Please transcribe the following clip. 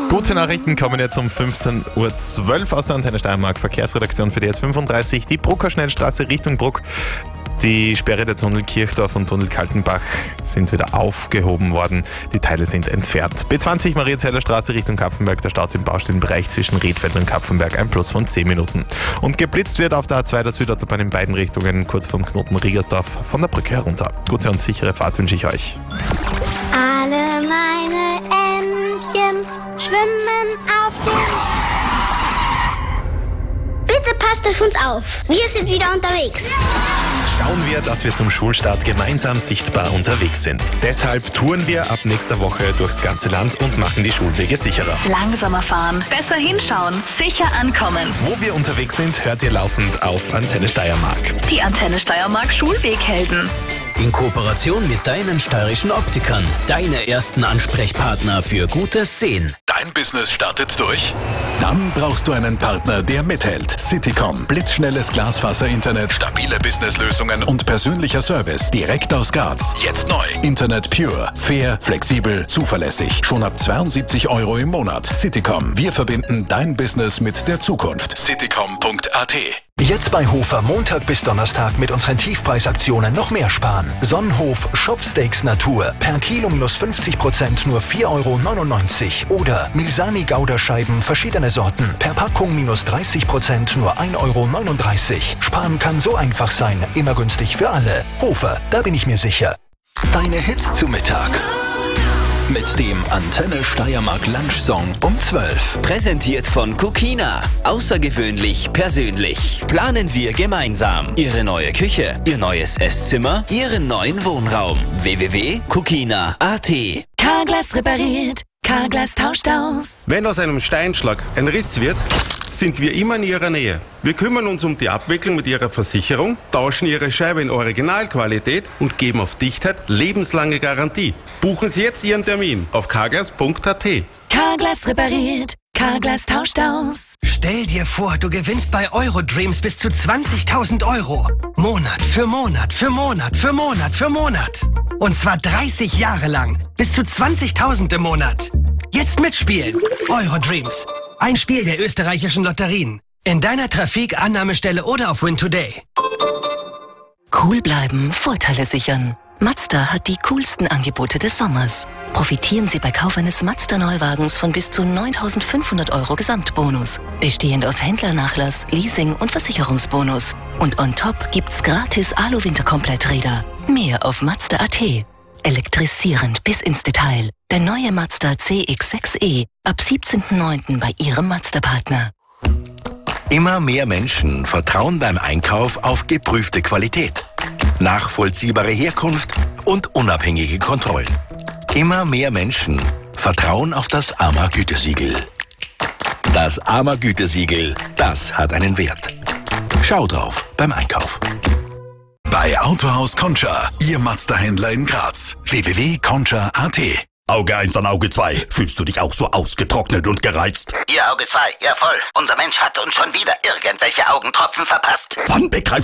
Gute Nachrichten kommen jetzt um 15.12 Uhr aus der Antenne Steiermark Verkehrsredaktion für die S35. Die Brucker Schnellstraße Richtung Bruck. Die Sperre der Tunnel Kirchdorf und Tunnel Kaltenbach sind wieder aufgehoben worden. Die Teile sind entfernt. B20 Mariazeller Straße Richtung Kapfenberg. Der Stau im Baustellenbereich zwischen Riedfeld und Kapfenberg. Ein Plus von 10 Minuten. Und geblitzt wird auf der A2 der Südautobahn in beiden Richtungen, kurz vom Knoten Riegersdorf, von der Brücke herunter. Gute und sichere Fahrt wünsche ich euch. Alle meine Entchen schwimmen auf dem... Bitte passt auf uns auf. Wir sind wieder unterwegs. Schauen wir, dass wir zum Schulstart gemeinsam sichtbar unterwegs sind. Deshalb touren wir ab nächster Woche durchs ganze Land und machen die Schulwege sicherer. Langsamer fahren, besser hinschauen, sicher ankommen. Wo wir unterwegs sind, hört ihr laufend auf Antenne Steiermark. Die Antenne Steiermark Schulweghelden. In Kooperation mit deinen steirischen Optikern. Deine ersten Ansprechpartner für gutes Sehen. Dein Business startet durch? Dann brauchst du einen Partner, der mithält. Citycom. Blitzschnelles Glasfaser-Internet, stabile Businesslösungen und persönlicher Service. Direkt aus Graz. Jetzt neu. Internet Pure. Fair, flexibel, zuverlässig. Schon ab 72 € im Monat. Citycom. Wir verbinden dein Business mit der Zukunft. Citycom.at. Jetzt bei Hofer Montag bis Donnerstag mit unseren Tiefpreisaktionen noch mehr sparen. Sonnenhof Shopsteaks Natur. Per Kilo minus 50% nur 4,99 € Oder Milsani Gouda-Scheiben verschiedene Sorten. Per Packung minus 30% nur 1,39 €. Sparen kann so einfach sein. Immer günstig für alle. Hofer, da bin ich mir sicher. Deine Hits zu Mittag. Mit dem Antenne Steiermark Lunch Song um 12. Präsentiert von Kukina. Außergewöhnlich persönlich. Planen wir gemeinsam. Ihre neue Küche, Ihr neues Esszimmer, Ihren neuen Wohnraum. www.kukina.at. Carglass repariert. Carglass tauscht aus. Wenn aus einem Steinschlag ein Riss wird, sind wir immer in Ihrer Nähe. Wir kümmern uns um die Abwicklung mit Ihrer Versicherung, tauschen Ihre Scheibe in Originalqualität und geben auf Dichtheit lebenslange Garantie. Buchen Sie jetzt Ihren Termin auf carglass.at. Carglass repariert. Carglass tauscht aus. Stell dir vor, du gewinnst bei Eurodreams bis zu 20.000 €. Monat für Monat für Monat für Monat für Monat. Und zwar 30 Jahre lang. Bis zu 20.000 im Monat. Jetzt mitspielen. Eurodreams. Ein Spiel der österreichischen Lotterien. In deiner Trafik, Annahmestelle oder auf Win Today. Cool bleiben, Vorteile sichern. Mazda hat die coolsten Angebote des Sommers. Profitieren Sie bei Kauf eines Mazda-Neuwagens von bis zu 9.500 € Gesamtbonus. Bestehend aus Händlernachlass, Leasing und Versicherungsbonus. Und on top gibt's gratis Alu-Winterkompletträder. Mehr auf Mazda.at. Elektrisierend bis ins Detail. Der neue Mazda CX-6e. Ab 17.09. bei Ihrem Mazda-Partner. Immer mehr Menschen vertrauen beim Einkauf auf geprüfte Qualität, nachvollziehbare Herkunft und unabhängige Kontrollen. Immer mehr Menschen vertrauen auf das AMA-Gütesiegel. Das AMA-Gütesiegel, das hat einen Wert. Schau drauf beim Einkauf. Bei Autohaus Concha, Ihr Mazda-Händler in Graz. www.concha.at. Auge 1 an Auge 2. Fühlst du dich auch so ausgetrocknet und gereizt? Ihr Auge 2, ja voll. Unser Mensch hat uns schon wieder irgendwelche Augentropfen verpasst. Wann begreifst